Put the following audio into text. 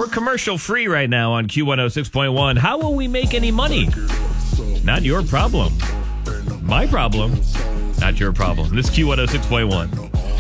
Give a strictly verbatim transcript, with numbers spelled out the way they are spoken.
We're commercial free right now on Q one oh six point one. How will we make any money? Not your problem. My problem. Not your problem. This is Q one oh six point one.